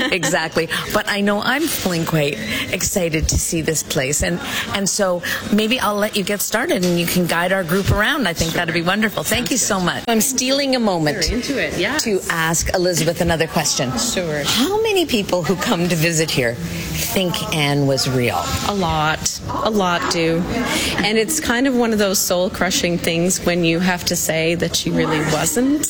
exactly. But I know I'm feeling quite excited to see this place. And so maybe I'll let you get started and you can guide our group around. I think that'd be wonderful. Thank you so much. I'm stealing a moment to ask Elizabeth another question. Sure. How many people who come to visit here think Anne was real? A lot do. And it's kind of one of those soul-crushing things when you have to say that she really wasn't.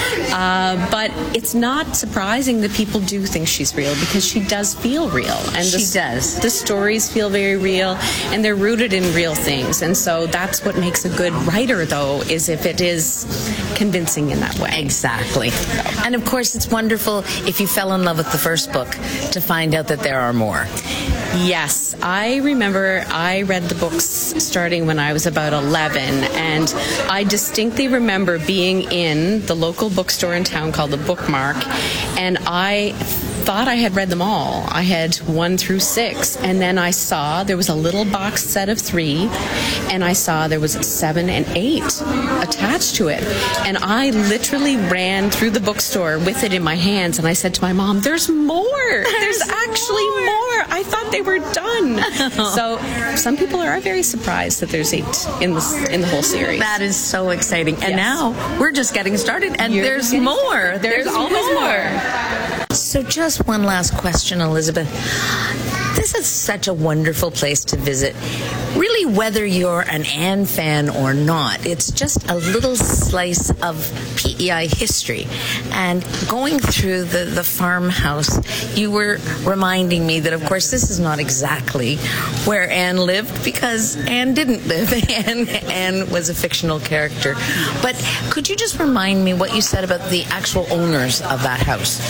But it's not surprising that people do think she's real because she does feel real. And she does. The stories feel very real and they're rooted in real things. And so that's what makes a good writer, though, is if it is convincing in that way. Exactly. And of course, it's wonderful if you fell in love with the first book to find out that there are more. Yes, I remember I read the books starting when I was about 11, and I distinctly remember being in the local bookstore in town called The Bookmark, and I thought I had read them all. I had 1 through 6, and then I saw there was a little box set of 3, and I saw there was 7 and 8 attached to it, and I literally ran through the bookstore with it in my hands, and I said to my mom, "There's more! There's actually more! I thought they were done." So some people are very surprised that there's 8 in the whole series. That is so exciting. And now we're just getting started, and there's more. There's always more. So just one last question, Elizabeth. This is such a wonderful place to visit. Really, whether you're an Anne fan or not, it's just a little slice of PEI history. And going through the farmhouse, you were reminding me that, of course, this is not exactly where Anne lived because Anne didn't live. Anne was a fictional character. But could you just remind me what you said about the actual owners of that house?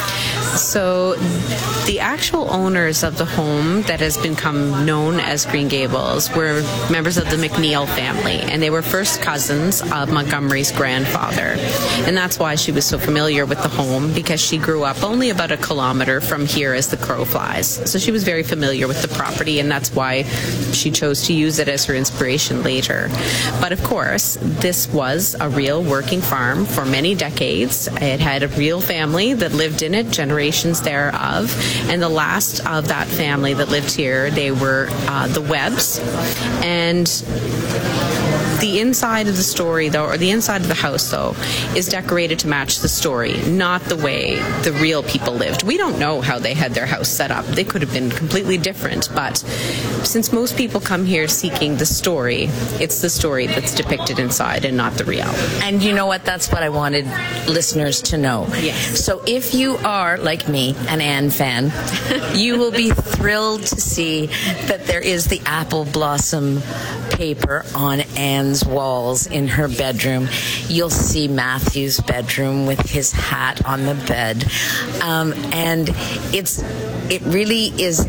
So the actual owners of the home that has become known as Green Gables were members of the McNeil family, and they were first cousins of Montgomery's grandfather. And that's why she was so familiar with the home, because she grew up only about 1 kilometer from here as the crow flies. So she was very familiar with the property, and that's why she chose to use it as her inspiration later. But of course, this was a real working farm for many decades. It had a real family that lived in it, generations thereof, and the last of that family that lived here, they were the Webbs, and the inside of the story, though, or the inside of the house, though, is decorated to match the story, not the way the real people lived. We don't know how they had their house set up. They could have been completely different, but since most people come here seeking the story, it's the story that's depicted inside and not the real. And you know what? That's what I wanted listeners to know. Yes. So if you are, like me, an Anne fan, you will be thrilled to see that there is the apple blossom paper on Anne's walls in her bedroom. You'll see Matthew's bedroom with his hat on the bed. And it really is,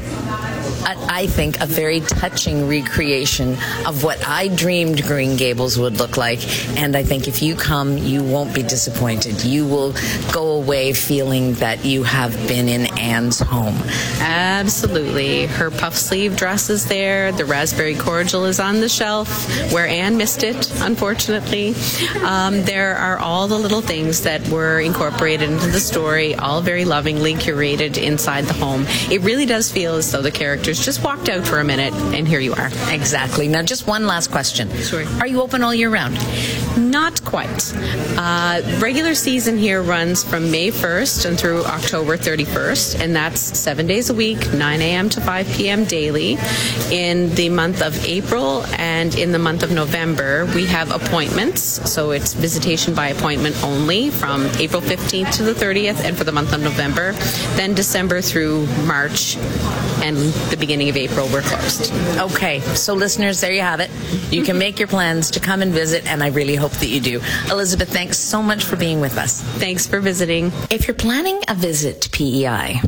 I think, a very touching recreation of what I dreamed Green Gables would look like. And I think if you come, you won't be disappointed. You will go away feeling that you have been in Anne's home. Absolutely. Her puff sleeve dress is there. The raspberry cordial is on the shelf where Anne missed it, unfortunately. There are all the little things that were incorporated into the story, all very lovingly curated inside the home. It really does feel as though the characters just walked out for a minute, and here you are. Exactly. Now, just one last question. Sure. Are you open all year round? Not quite. Regular season here runs from May 1st and through October 31st, and that's 7 days a week, 9 a.m. to 5 p.m. daily. In the month of April and in the month of November, we have appointments, so it's visitation by appointment only from April 15th to the 30th, and for the month of November. Then December through March and the beginning of April, we're closed. Okay, so listeners, there you have it. You can make your plans to come and visit, and I really hope that you do. Elizabeth, thanks so much for being with us. Thanks for visiting. If you're planning a visit to PEI,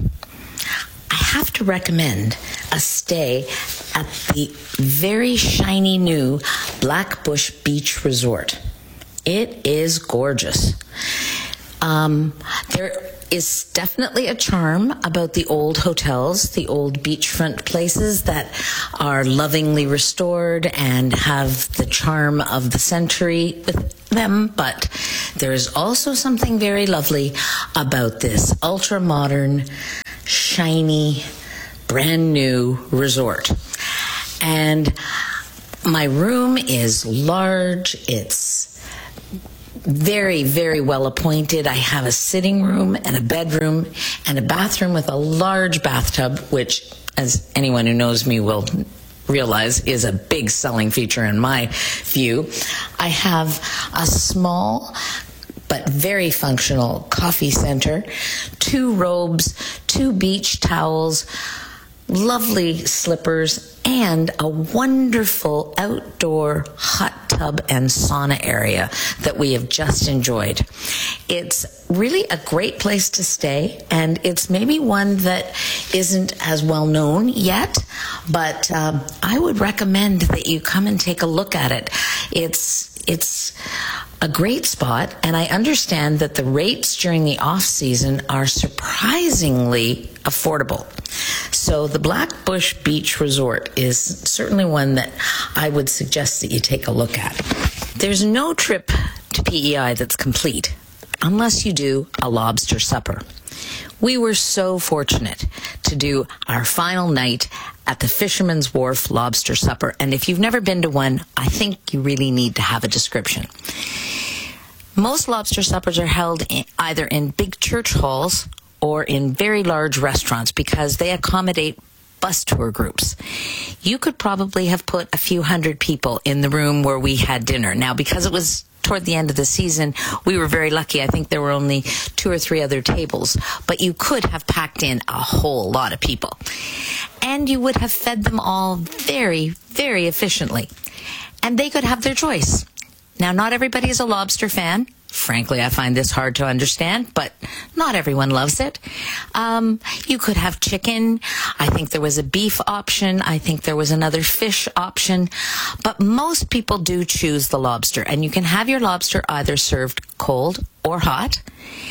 I have to recommend a stay at the very shiny new Blackbush Beach Resort. It is gorgeous. There is definitely a charm about the old hotels, the old beachfront places that are lovingly restored and have the charm of the century with them, but there is also something very lovely about this ultra-modern shiny, brand new resort. And my room is large. It's very, very well appointed. I have a sitting room and a bedroom and a bathroom with a large bathtub, which, as anyone who knows me will realize, is a big selling feature in my view. I have a small but very functional coffee center, 2 robes, 2 beach towels, lovely slippers, and a wonderful outdoor hot tub and sauna area that we have just enjoyed. It's really a great place to stay, and it's maybe one that isn't as well known yet, but I would recommend that you come and take a look at it. It's a great spot, and I understand that the rates during the off-season are surprisingly affordable. So the Blackbush Beach Resort is certainly one that I would suggest that you take a look at. There's no trip to PEI that's complete unless you do a lobster supper. We were so fortunate to do our final night at the Fisherman's Wharf Lobster Supper, and if you've never been to one, I think you really need to have a description. Most lobster suppers are held either in big church halls or in very large restaurants because they accommodate bus tour groups. You could probably have put a few hundred people in the room where we had dinner. Now, because it was toward the end of the season, we were very lucky. I think there were only 2 or 3 other tables, but you could have packed in a whole lot of people. And you would have fed them all very, very efficiently. And they could have their choice. Now, not everybody is a lobster fan. Frankly, I find this hard to understand, but not everyone loves it. You could have chicken. I think there was a beef option. I think there was another fish option. But most people do choose the lobster. And you can have your lobster either served cold or hot.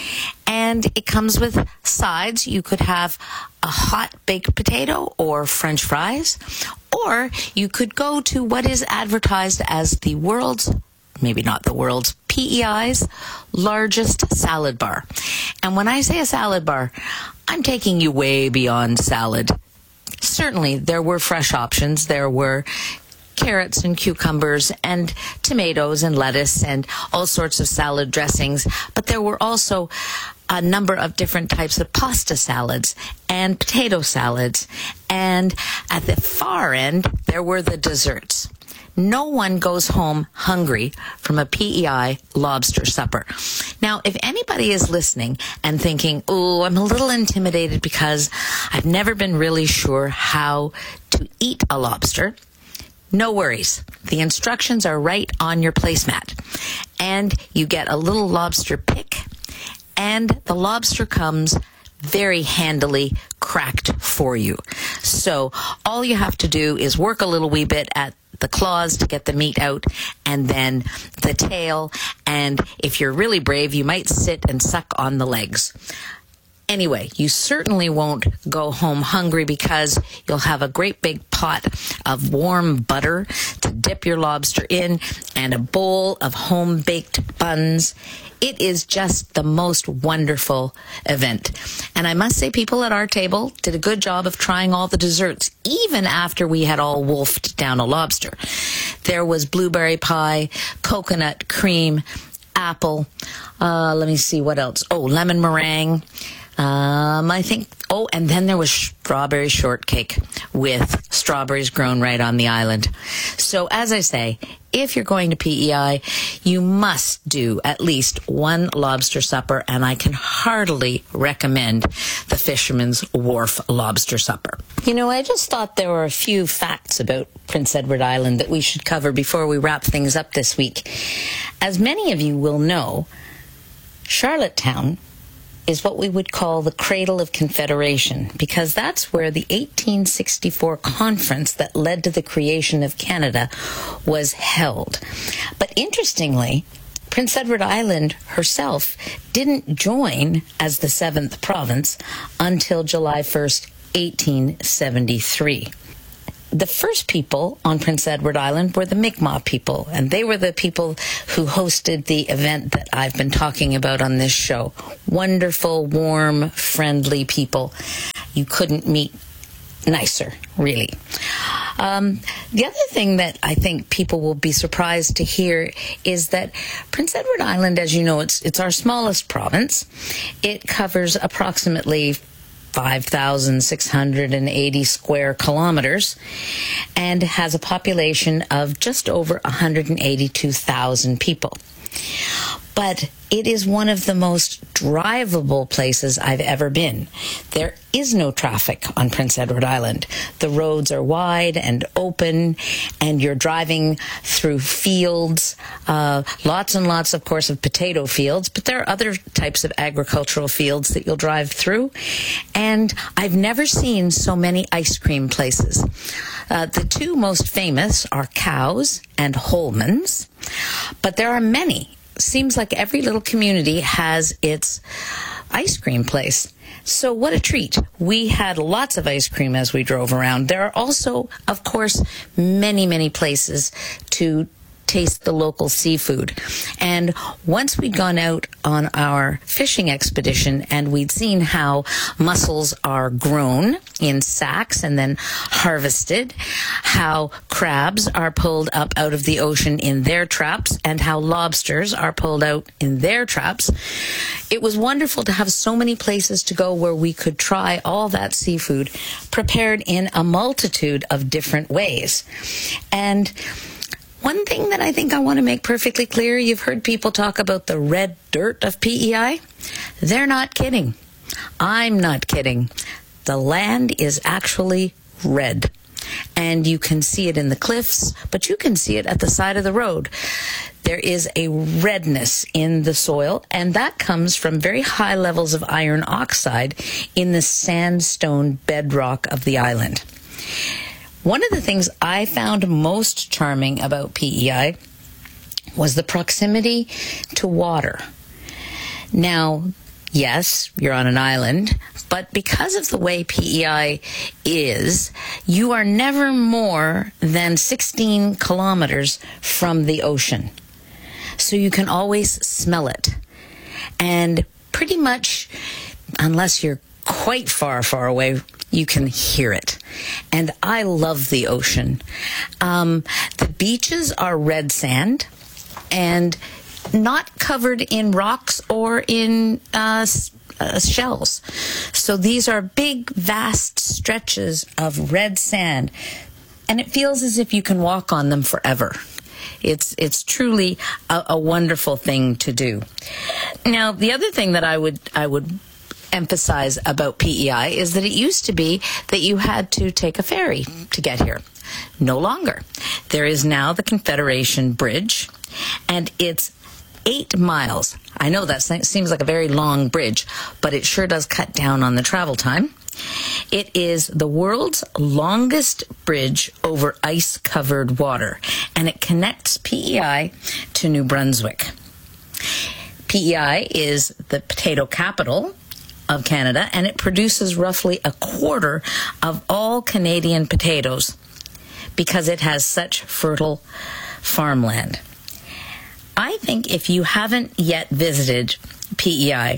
And it comes with sides. You could have a hot baked potato or French fries. Or you could go to what is advertised as the world's, maybe not the world's, PEI's largest salad bar. And when I say a salad bar, I'm taking you way beyond salad. Certainly, there were fresh options. There were carrots and cucumbers and tomatoes and lettuce and all sorts of salad dressings. But there were also a number of different types of pasta salads and potato salads. And at the far end, there were the desserts. No one goes home hungry from a PEI lobster supper. Now, if anybody is listening and thinking, oh, I'm a little intimidated because I've never been really sure how to eat a lobster, no worries. The instructions are right on your placemat. And you get a little lobster pick, and the lobster comes very handily cracked for you. So all you have to do is work a little wee bit at the claws to get the meat out, and then the tail, and if you're really brave, you might sit and suck on the legs. Anyway, you certainly won't go home hungry because you'll have a great big pot of warm butter to dip your lobster in and a bowl of home-baked buns. It is just the most wonderful event. And I must say, people at our table did a good job of trying all the desserts, even after we had all wolfed down a lobster. There was blueberry pie, coconut cream, apple, let me see what else. Oh, lemon meringue. And then there was strawberry shortcake with strawberries grown right on the island. So as I say, if you're going to PEI, you must do at least one lobster supper, and I can heartily recommend the Fisherman's Wharf Lobster Supper. You know, I just thought there were a few facts about Prince Edward Island that we should cover before we wrap things up this week. As many of you will know, Charlottetown is what we would call the cradle of Confederation, because that's where the 1864 conference that led to the creation of Canada was held. But interestingly, Prince Edward Island herself didn't join as the 7th province until July 1st, 1873. The first people on Prince Edward Island were the Mi'kmaq people, and they were the people who hosted the event that I've been talking about on this show. Wonderful, warm, friendly people. you couldn't meet nicer, really. The other thing that I think people will be surprised to hear is that Prince Edward Island, as you know, it's our smallest province. It covers approximately 5,680 square kilometers and has a population of just over 182,000 people. But it is one of the most drivable places I've ever been. There is no traffic on Prince Edward Island. The roads are wide and open, and you're driving through fields, lots and lots, of course, of potato fields, but there are other types of agricultural fields that you'll drive through. And I've never seen so many ice cream places. The two most famous are Cowes and Holman's, but there are many. Seems like every little community has its ice cream place. So what a treat. We had lots of ice cream as we drove around. There are also, of course, many, many places to taste the local seafood. And once we'd gone out on our fishing expedition and we'd seen how mussels are grown in sacks and then harvested, how crabs are pulled up out of the ocean in their traps, and how lobsters are pulled out in their traps, it was wonderful to have so many places to go where we could try all that seafood prepared in a multitude of different ways. And one thing that I think I want to make perfectly clear, you've heard people talk about the red dirt of PEI. They're not kidding. I'm not kidding. The land is actually red. And you can see it in the cliffs, but you can see it at the side of the road. There is a redness in the soil, and that comes from very high levels of iron oxide in the sandstone bedrock of the island. One of the things I found most charming about PEI was the proximity to water. Now, yes, you're on an island, but because of the way PEI is, you are never more than 16 kilometers from the ocean. So you can always smell it. And pretty much, unless you're quite far, far away, you can hear it. And I love the ocean. The beaches are red sand and not covered in rocks or in shells. So these are big, vast stretches of red sand, and it feels as if you can walk on them forever. It's truly a wonderful thing to do. Now, the other thing that I would emphasize about PEI is that it used to be that you had to take a ferry to get here. No longer. There is now the Confederation Bridge, and it's 8 miles. I know that seems like a very long bridge, but it sure does cut down on the travel time. It is the world's longest bridge over ice-covered water, and it connects PEI to New Brunswick. PEI is the potato capital of Canada, and it produces roughly a quarter of all Canadian potatoes because it has such fertile farmland. I think if you haven't yet visited PEI,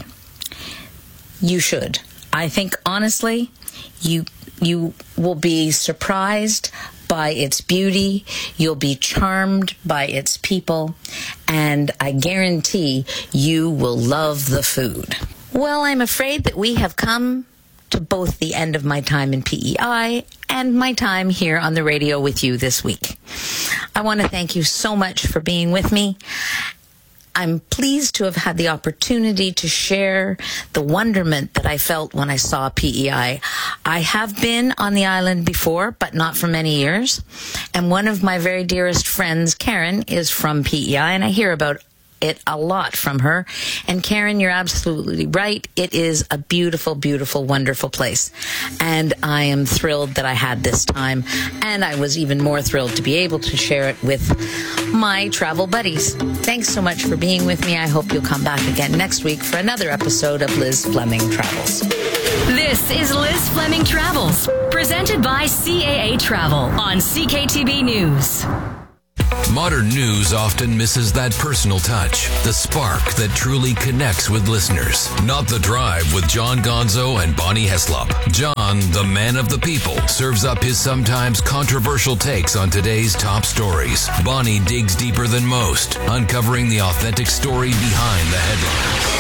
you should. I think, honestly, you will be surprised by its beauty, you'll be charmed by its people, and I guarantee you will love the food. Well, I'm afraid that we have come to both the end of my time in PEI and my time here on the radio with you this week. I want to thank you so much for being with me. I'm pleased to have had the opportunity to share the wonderment that I felt when I saw PEI. I have been on the island before, but not for many years. And one of my very dearest friends, Karen, is from PEI, and I hear about it a lot from her. And Karen, you're absolutely right. It is a beautiful, beautiful, wonderful place. And I am thrilled that I had this time. And I was even more thrilled to be able to share it with my travel buddies. Thanks so much for being with me. I hope you'll come back again next week for another episode of Liz Fleming Travels. This is Liz Fleming Travels, presented by CAA Travel on CKTB News. Modern news often misses that personal touch, the spark that truly connects with listeners. Not the Drive with John Gonzo and Bonnie Heslop. John, the man of the people, serves up his sometimes controversial takes on today's top stories. Bonnie digs deeper than most, uncovering the authentic story behind the headlines.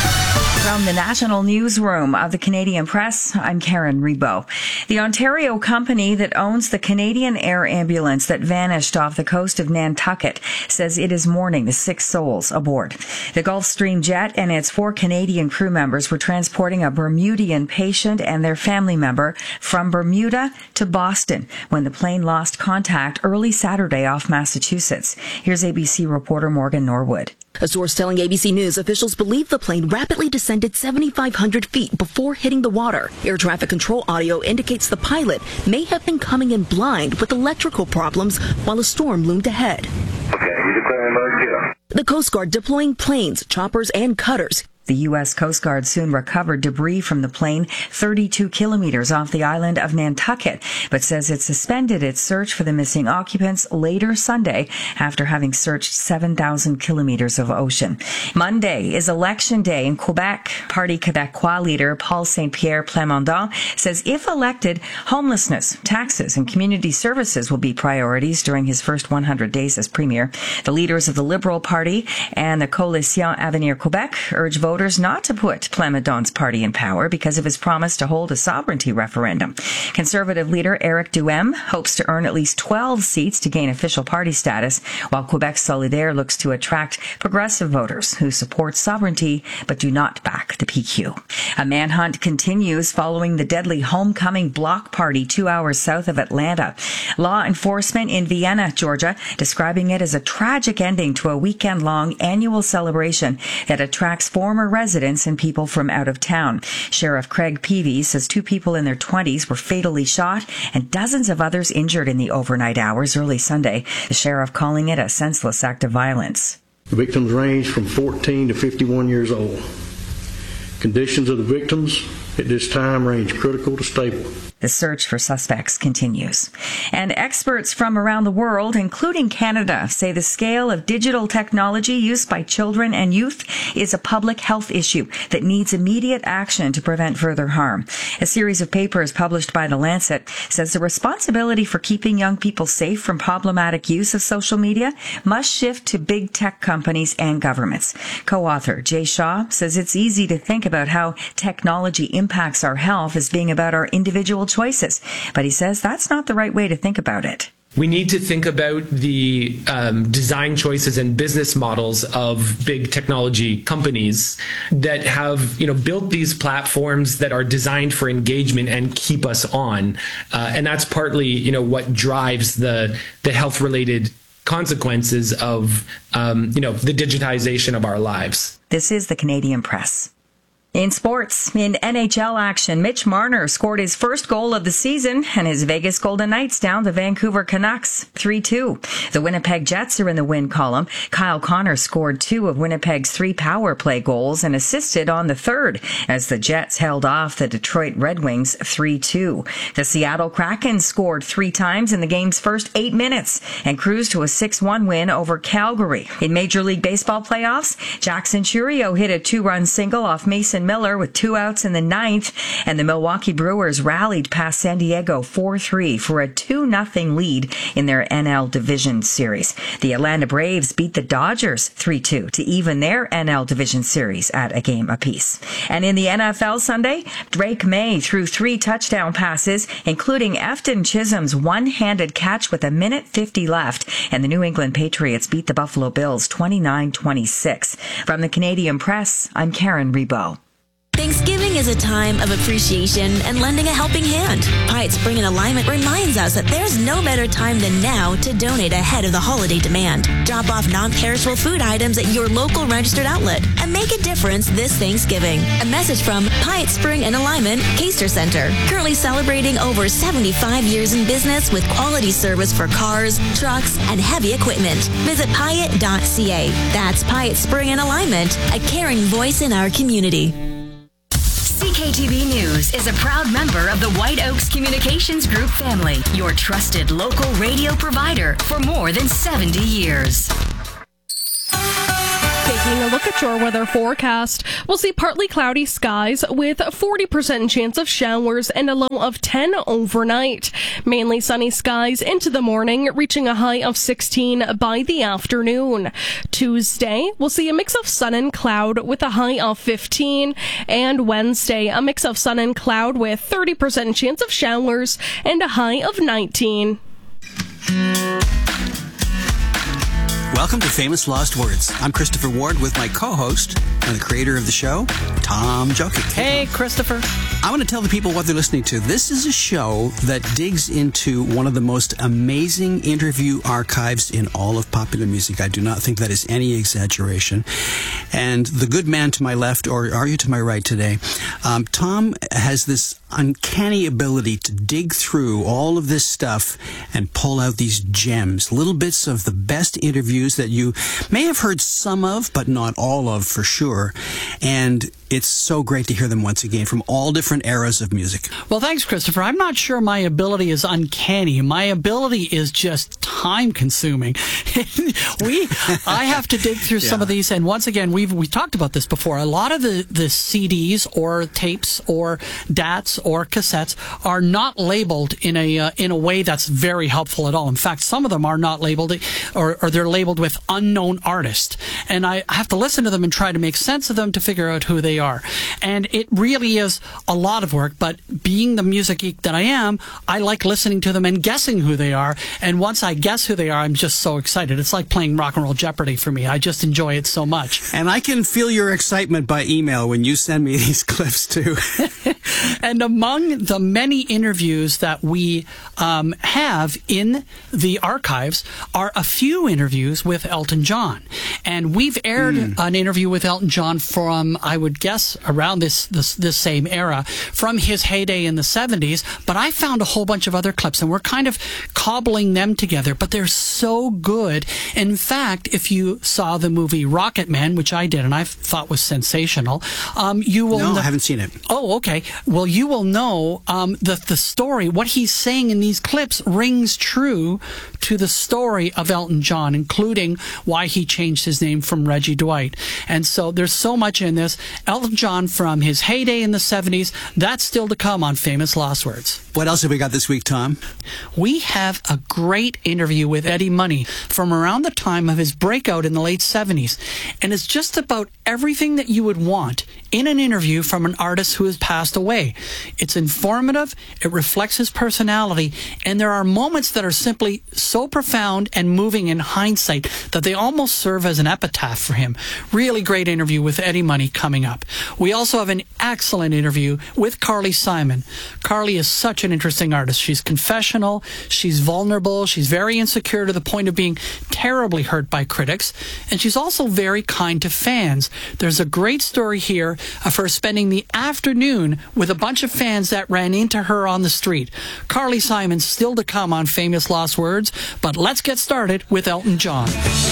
From the National Newsroom of the Canadian Press, I'm Karen Rebo. The Ontario company that owns the Canadian Air ambulance that vanished off the coast of Nantucket says it is mourning the 6 souls aboard. The Gulfstream jet and its 4 Canadian crew members were transporting a Bermudian patient and their family member from Bermuda to Boston when the plane lost contact early Saturday off Massachusetts. Here's ABC reporter Morgan Norwood. A source telling ABC News officials believe the plane rapidly descended 7,500 feet before hitting the water. Air traffic control audio indicates the pilot may have been coming in blind with electrical problems while a storm loomed ahead. Okay, you declare emergency. The Coast Guard deploying planes, choppers, and cutters. The U.S. Coast Guard soon recovered debris from the plane 32 kilometers off the island of Nantucket, but says it suspended its search for the missing occupants later Sunday after having searched 7,000 kilometers of ocean. Monday is Election Day in Quebec. Parti Québécois leader Paul Saint-Pierre Plamondon says if elected, homelessness, taxes, and community services will be priorities during his first 100 days as premier. The leaders of the Liberal Party and the Coalition Avenir Québec urge voters not to put Plamondon's party in power because of his promise to hold a sovereignty referendum. Conservative leader Eric Duhem hopes to earn at least 12 seats to gain official party status, while Quebec Solidaire looks to attract progressive voters who support sovereignty but do not back the PQ. A manhunt continues following the deadly homecoming block party 2 hours south of Atlanta. Law enforcement in Vienna, Georgia, describing it as a tragic ending to a weekend-long annual celebration that attracts former residents and people from out of town. Sheriff Craig Peavy says 2 people in their 20s were fatally shot and dozens of others injured in the overnight hours early Sunday. The sheriff calling it a senseless act of violence. The victims range from 14 to 51 years old. Conditions of the victims at this time range critical to stable. The search for suspects continues. And experts from around the world, including Canada, say the scale of digital technology used by children and youth is a public health issue that needs immediate action to prevent further harm. A series of papers published by The Lancet says the responsibility for keeping young people safe from problematic use of social media must shift to big tech companies and governments. Co-author Jay Shaw says it's easy to think about how technology impacts our health as being about our individual choices, but he says that's not the right way to think about it. We need to think about the design choices and business models of big technology companies that have, built these platforms that are designed for engagement and keep us on, and that's partly, what drives the health-related consequences of, the digitization of our lives. This is the Canadian Press. In sports, in NHL action, Mitch Marner scored his first goal of the season and his Vegas Golden Knights down the Vancouver Canucks 3-2. The Winnipeg Jets are in the win column. Kyle Connor scored 2 of Winnipeg's 3 power play goals and assisted on the third as the Jets held off the Detroit Red Wings 3-2. The Seattle Kraken scored 3 times in the game's first 8 minutes and cruised to a 6-1 win over Calgary. In Major League Baseball playoffs, Jackson Chourio hit a 2-run single off Mason Miller with 2 outs in the 9th, and the Milwaukee Brewers rallied past San Diego 4-3 for a 2-0 lead in their NL Division Series. The Atlanta Braves beat the Dodgers 3-2 to even their NL Division Series at a game apiece. And in the NFL Sunday, Drake May threw 3 touchdown passes, including Efton Chisholm's one-handed catch with 1:50 left, and the New England Patriots beat the Buffalo Bills 29-26. From the Canadian Press, I'm Karen Rebo. Thanksgiving is a time of appreciation and lending a helping hand. Pyatt Spring and Alignment reminds us that there's no better time than now to donate ahead of the holiday demand. Drop off non-perishable food items at your local registered outlet and make a difference this Thanksgiving. A message from Pyatt Spring and Alignment Caster Center, currently celebrating over 75 years in business with quality service for cars, trucks, and heavy equipment. Visit Pyatt.ca. That's Pyatt Spring and Alignment, a caring voice in our community. WATB News is a proud member of the White Oaks Communications Group family, your trusted local radio provider for more than 70 years. Taking a look at your weather forecast, we'll see partly cloudy skies with a 40% chance of showers and a low of 10 overnight. Mainly sunny skies into the morning, reaching a high of 16 by the afternoon. Tuesday, we'll see a mix of sun and cloud with a high of 15. And Wednesday, a mix of sun and cloud with 30% chance of showers and a high of 19. Welcome to Famous Lost Words. I'm Christopher Ward with my co-host and the creator of the show, Tom Jokic. Hey, Christopher. I want to tell the people what they're listening to. This is a show that digs into one of the most amazing interview archives in all of popular music. I do not think that is any exaggeration. And the good man to my left, or are you to my right today, Tom has this uncanny ability to dig through all of this stuff and pull out these gems, little bits of the best interviews that you may have heard some of, but not all of for sure. And it's so great to hear them once again from all different eras of music. Well, thanks, Christopher. I'm not sure my ability is uncanny. My ability is just time-consuming. I have to dig through some of these, and once again, we talked about this before. A lot of the CDs or tapes or DATs or cassettes are not labeled in a way that's very helpful at all. In fact, some of them are not labeled, or they're labeled with unknown artist, and I have to listen to them and try to make sense of them to figure out who they are. And it really is a lot of work, but being the music geek that I am, I like listening to them and guessing who they are. And once I guess who they are, I'm just so excited. It's like playing Rock and Roll Jeopardy for me. I just enjoy it so much. And I can feel your excitement by email when you send me these clips too. And among the many interviews that we have in the archives are a few interviews with Elton John. And we've aired an interview with Elton John from, I would guess, around this same era, from his heyday in the 70s. But I found a whole bunch of other clips, and we're kind of cobbling them together. But they're so good. In fact, if you saw the movie Rocket Man, which I did, and I thought was sensational, you will No, I haven't seen it. Oh, okay. Well, you will know the story. What he's saying in these clips rings true to the story of Elton John, including why he changed his name from Reggie Dwight. And so there's so much in this. Elton John from his heyday in the 70s, that's still to come on Famous Lost Words. What else have we got this week, Tom? We have a great interview with Eddie Money from around the time of his breakout in the late 70s. And it's just about everything that you would want in an interview from an artist who has passed away. It's informative, it reflects his personality, and there are moments that are simply so profound and moving in hindsight that they almost serve as an epitaph for him. Really great interview with Eddie Money coming up. We also have an excellent interview with Carly Simon. Carly is such an interesting artist. She's confessional, she's vulnerable, she's very insecure to the point of being terribly hurt by critics, and she's also very kind to fans. There's a great story here of her spending the afternoon with a bunch of fans that ran into her on the street. Carly Simon's still to come on Famous Lost Words, but let's get started with Elton John.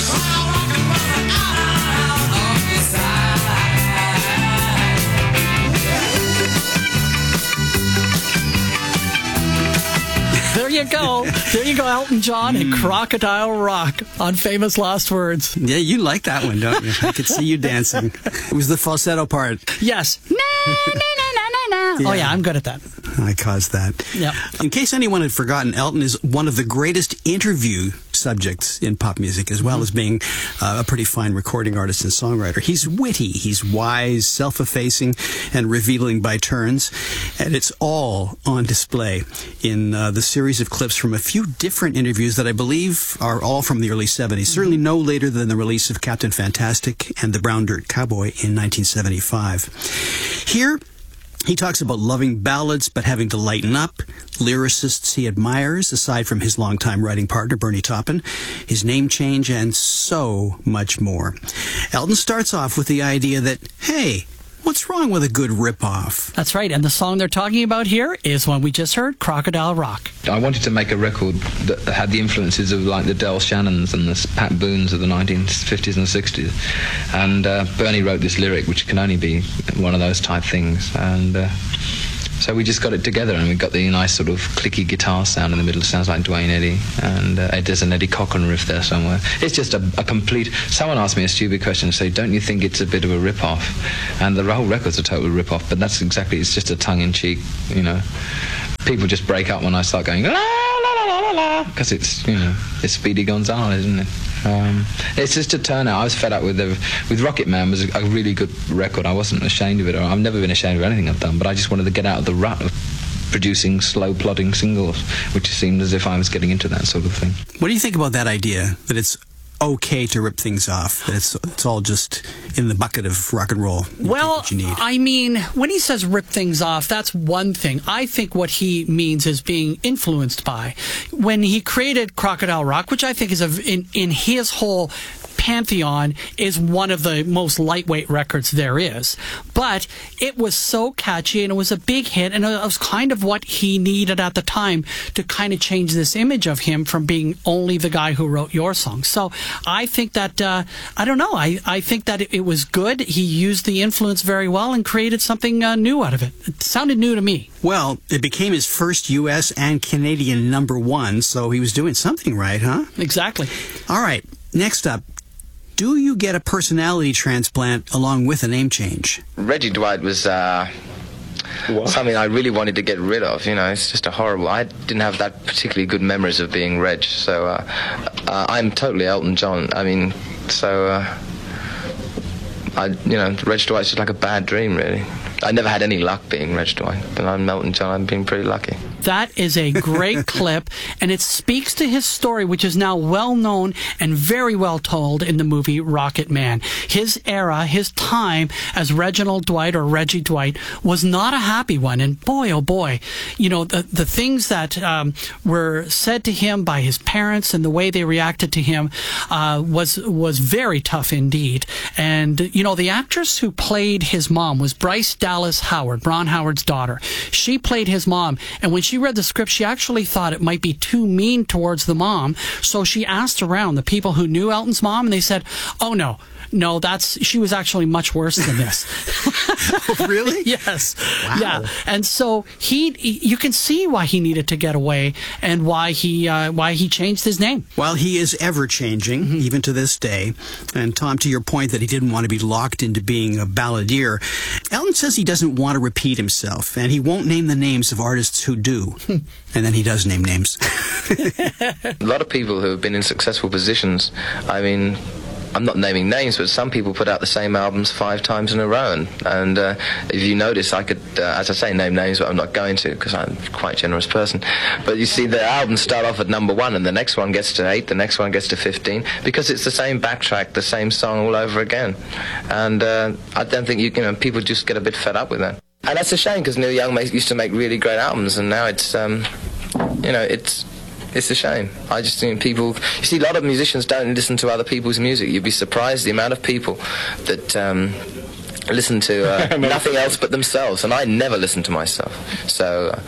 There you go. There you go, Elton John and Crocodile Rock on Famous Lost Words. Yeah, you like that one, don't you? I could see you dancing. It was the falsetto part. Yes. Na, na, na, na, na. Oh, yeah, I'm good at that. I caused that. Yeah. In case anyone had forgotten, Elton is one of the greatest interview subjects in pop music, as well as being a pretty fine recording artist and songwriter. He's witty, he's wise, self-effacing, and revealing by turns, and it's all on display in the series of clips from a few different interviews that I believe are all from the early 70s, certainly no later than the release of Captain Fantastic and the Brown Dirt Cowboy in 1975. Here, he talks about loving ballads but having to lighten up, lyricists he admires, aside from his longtime writing partner, Bernie Taupin, his name change, and so much more. Elton starts off with the idea that, hey, What's wrong with a good rip-off? That's right, and the song they're talking about here is one we just heard, Crocodile Rock. I wanted to make a record that had the influences of like the Del Shannons and the Pat Boones of the 1950s and 60s. And Bernie wrote this lyric, which can only be one of those type things. And so we just got it together, and we got the nice sort of clicky guitar sound in the middle. It sounds like Duane Eddy, and there's an Eddie Cochran riff there somewhere. It's just a complete... Someone asked me a stupid question, say, don't you think it's a bit of a rip-off? And the whole record's a total rip-off, but that's exactly... It's just a tongue-in-cheek, you know. People just break up when I start going, la, la, la, la, la, la, because it's, you know, it's Speedy Gonzales, isn't it? It's just a turnout. I was fed up with Rocket Man. Was a really good record. I wasn't ashamed of it. I've never been ashamed of anything I've done, but I just wanted to get out of the rut of producing slow plodding singles, which seemed as if I was getting into that sort of thing. What do you think about that idea, that it's okay to rip things off, that it's all just in the bucket of rock and roll? Well, what you need? I mean, when he says rip things off, that's one thing. I think what he means is being influenced by. When he created Crocodile Rock, which I think is in his whole pantheon, is one of the most lightweight records there is. But it was so catchy, and it was a big hit, and it was kind of what he needed at the time to kind of change this image of him from being only the guy who wrote your song. So I think that, I don't know, I think that it was good. He used the influence very well and created something new out of it. It sounded new to me. Well, it became his first U.S. and Canadian #1, so he was doing something right, huh? Exactly. All right, next up. Do you get a personality transplant along with a name change? Reggie Dwight was something I really wanted to get rid of. You know, it's just a horrible... I didn't have that particularly good memories of being Reg, so I'm totally Elton John. I mean, so... Reg Dwight's just like a bad dream, really. I never had any luck being Reg Dwight, but I'm Elton John. I've been pretty lucky. That is a great clip, and it speaks to his story, which is now well known and very well told in the movie Rocket Man. His era, his time as Reginald Dwight or Reggie Dwight was not a happy one, and boy, oh boy, you know, the things that were said to him by his parents and the way they reacted to him was very tough indeed. And, you know, the actress who played his mom was Bryce Dallas Howard, Ron Howard's daughter. She played his mom, and when she read the script, she actually thought it might be too mean towards the mom, so she asked around the people who knew Elton's mom, and they said, oh no, she was actually much worse than this. Oh, really? Yes. Wow. Yeah. And so you can see why he needed to get away and why he changed his name. Well, he is ever changing, even to this day. And Tom, to your point that he didn't want to be locked into being a balladeer, Elton says he doesn't want to repeat himself, and he won't name the names of artists who do. And then he does name names. A lot of people who have been in successful positions, I mean, I'm not naming names, but some people put out the same albums 5 times in a row. And if you notice, I could, as I say, name names, but I'm not going to because I'm quite a generous person. But you see, the albums start off at #1, and the next one gets to 8, the next one gets to 15, because it's the same backtrack, the same song all over again. And I don't think people just get a bit fed up with that. And that's a shame, because Neil Young used to make really great albums, and now it's, it's a shame. I just think you see, a lot of musicians don't listen to other people's music. You'd be surprised the amount of people that listen to nothing else but themselves, and I never listen to myself. So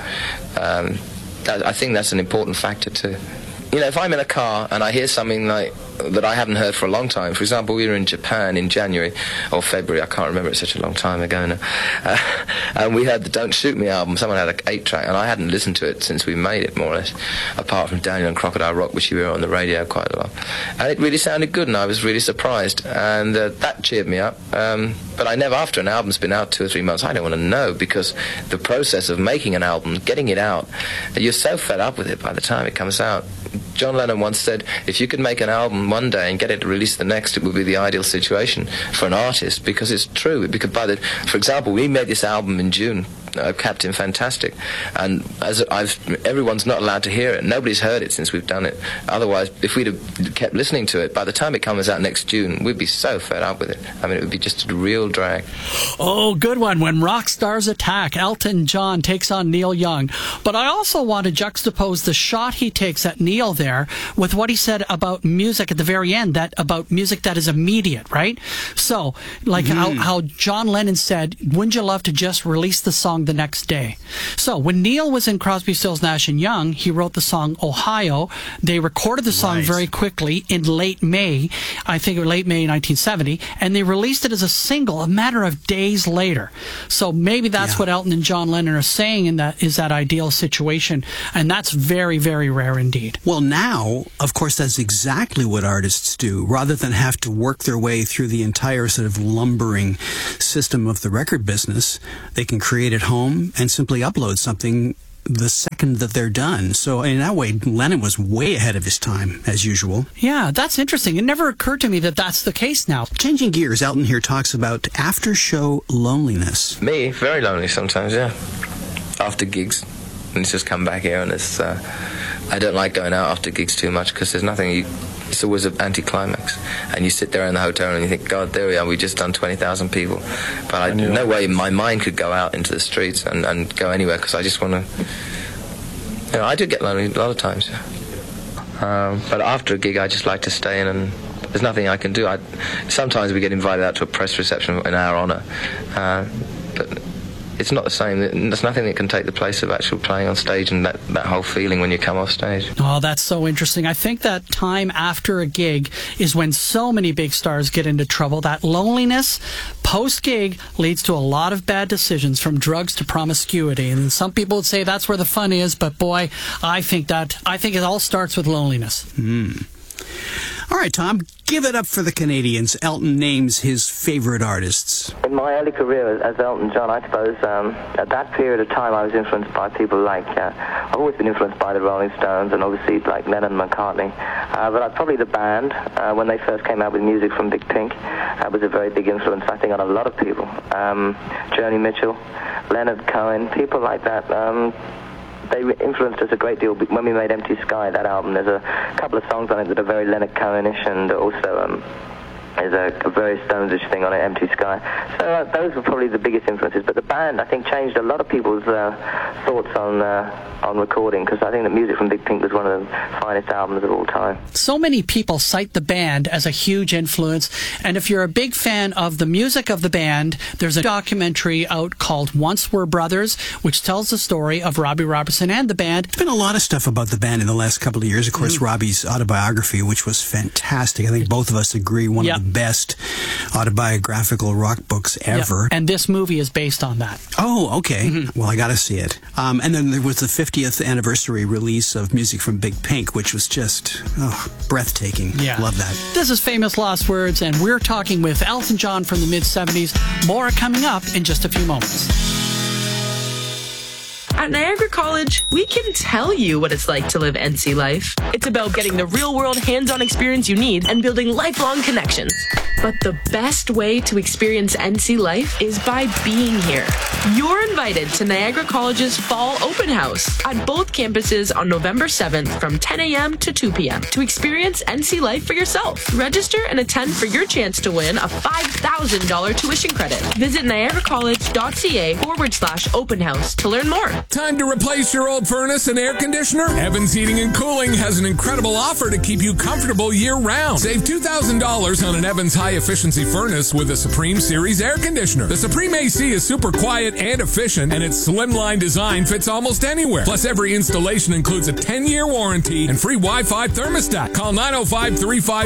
I think that's an important factor too. You know, if I'm in a car and I hear something like that I haven't heard for a long time. For example, we were in Japan in January or February, I can't remember, it's such a long time ago now, and we heard the Don't Shoot Me album. Someone had an 8-track, and I hadn't listened to it since we made it, more or less, apart from Daniel and Crocodile Rock, which we were on the radio quite a lot. And it really sounded good, and I was really surprised, and that cheered me up. But I never, after an album's been out 2 or 3 months, I don't want to know, because the process of making an album, getting it out, you're so fed up with it by the time it comes out. John Lennon once said, if you could make an album one day and get it released the next, it would be the ideal situation for an artist, because it's true. Because for example, we made this album in June Captain Fantastic, and everyone's not allowed to hear it. Nobody's heard it since we've done it. Otherwise, if we'd have kept listening to it, by the time it comes out next June, we'd be so fed up with it. I mean, it would be just a real drag. Oh, good one. When rock stars attack, Elton John takes on Neil Young. But I also want to juxtapose the shot he takes at Neil there with what he said about music at the very end, that about music that is immediate, right? So, like how John Lennon said, wouldn't you love to just release the song the next day? So, when Neil was in Crosby, Stills, Nash & Young, he wrote the song Ohio. They recorded the song very quickly in late May, I think it was late May 1970, and they released it as a single a matter of days later. So maybe that's what Elton and John Lennon are saying in that is that ideal situation, and that's very, very rare indeed. Well, now, of course, that's exactly what artists do. Rather than have to work their way through the entire sort of lumbering system of the record business, they can create at home and simply upload something the second that they're done. So in that way, Lennon was way ahead of his time, as usual. Yeah, that's interesting. It never occurred to me that that's the case now. Changing gears, Elton here talks about after-show loneliness. Me, very lonely sometimes, yeah. After gigs. And it's just come back here and it's... I don't like going out after gigs too much because there's nothing... It's always an anticlimax. And you sit there in the hotel and you think, God, there we are, we've just done 20,000 people. But no way my mind could go out into the streets and go anywhere because I just want to... You know, I do get lonely a lot of times. But after a gig, I just like to stay in and there's nothing I can do. Sometimes we get invited out to a press reception in our honour. But it's not the same. There's nothing that can take the place of actual playing on stage and that whole feeling when you come off stage. Oh, that's so interesting. I think that time after a gig is when so many big stars get into trouble. That loneliness post-gig leads to a lot of bad decisions, from drugs to promiscuity. And some people would say that's where the fun is, but boy, I think it all starts with loneliness. All right, Tom, give it up for the Canadians. Elton names his favorite artists. In my early career as Elton John, I suppose at that period of time I was influenced by people like, I've always been influenced by the Rolling Stones and obviously like Lennon and McCartney. But probably the band, when they first came out with music from Big Pink, was a very big influence, I think, on a lot of people. Joni Mitchell, Leonard Cohen, people like that. They influenced us a great deal when we made Empty Sky, that album. There's a couple of songs on it that are very Leonard Cohen-ish, and also there's a very Stones-ish thing on it, Empty Sky. So those were probably the biggest influences. But the band, I think, changed a lot of people's thoughts on recording, because I think that music from Big Pink was one of the finest albums of all time. So many people cite the band as a huge influence, and if you're a big fan of the music of the band, there's a documentary out called Once Were Brothers, which tells the story of Robbie Robertson and the band. There's been a lot of stuff about the band in the last couple of years. Of course, Robbie's autobiography, which was fantastic. I think both of us agree one of the best autobiographical rock books ever. And this movie is based on that. Oh, okay. Well, I got to see it. And then there was the 50th anniversary release of music from Big Pink, which was just breathtaking. Yeah. Love that. This is Famous Lost Words, and we're talking with Elton John from the mid-70s. More coming up in just a few moments. At Niagara College, we can tell you what it's like to live NC life. It's about getting the real-world hands-on experience you need and building lifelong connections. But the best way to experience NC life is by being here. You're invited to Niagara College's Fall Open House at both campuses on November 7th from 10 a.m. to 2 p.m. to experience NC life for yourself. Register and attend for your chance to win a $5,000 tuition credit. Visit niagaracollege.ca/open house to learn more. Time to replace your old furnace and air conditioner? Evans Heating and Cooling has an incredible offer to keep you comfortable year-round. Save $2,000 on an Evans high-efficiency furnace with a Supreme Series air conditioner. The Supreme AC is super quiet and efficient, and its slimline design fits almost anywhere. Plus, every installation includes a 10-year warranty and free Wi-Fi thermostat. Call 905-35